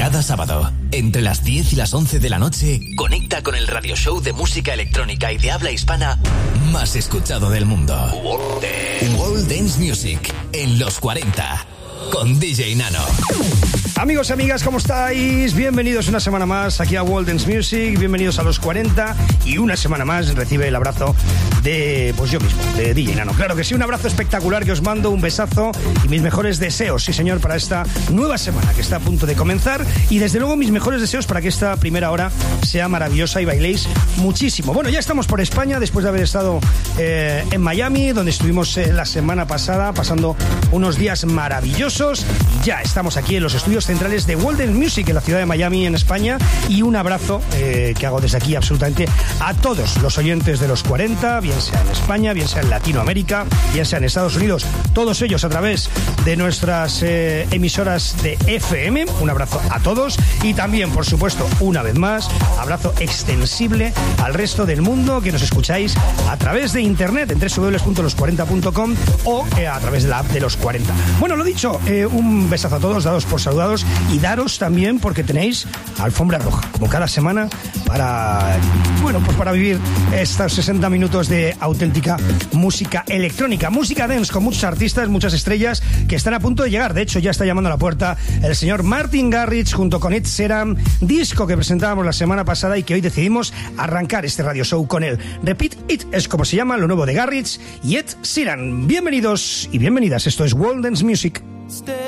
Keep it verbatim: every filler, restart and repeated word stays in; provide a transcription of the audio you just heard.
Cada sábado, entre las diez y las once de la noche, conecta con el radio show de música electrónica y de habla hispana más escuchado del mundo. World Dance Music en los cuarenta, con D J Nano. Amigos y amigas, ¿cómo estáis? Bienvenidos una semana más aquí a World Dance Music, bienvenidos a los cuarenta y una semana más recibe el abrazo de, pues yo mismo, de D J Nano. Claro que sí, un abrazo espectacular que os mando, un besazo y mis mejores deseos, sí señor, para esta nueva semana que está a punto de comenzar y desde luego mis mejores deseos para que esta primera hora sea maravillosa y bailéis muchísimo. Bueno, ya estamos por España después de haber estado eh, en Miami, donde estuvimos eh, la semana pasada pasando unos días maravillosos. Ya estamos aquí en los estudios centrales de World Dance Music en la ciudad de Miami, en España, y un abrazo eh, que hago desde aquí absolutamente a todos los oyentes de los cuarenta, bien sea en España, bien sea en Latinoamérica, bien sea en Estados Unidos, todos ellos a través de nuestras eh, emisoras de F M. Un abrazo a todos y también, por supuesto, una vez más, abrazo extensible al resto del mundo que nos escucháis a través de internet en doble u doble u doble u punto los cuarenta punto com o eh, a través de la app de los cuarenta. Bueno, lo dicho, eh, un besazo a todos, dados por saludados y daros también porque tenéis alfombra roja, como cada semana, para, bueno, pues para vivir estos sesenta minutos de auténtica música electrónica, música dance con muchos artistas, muchas estrellas que están a punto de llegar. De hecho, ya está llamando a la puerta el señor Martin Garrix junto con Ed Sheeran, disco que presentábamos la semana pasada y que hoy decidimos arrancar este radio show con él. Repeat It es como se llama lo nuevo de Garrix y Ed Sheeran. Bienvenidos y bienvenidas, esto es World Dance Music.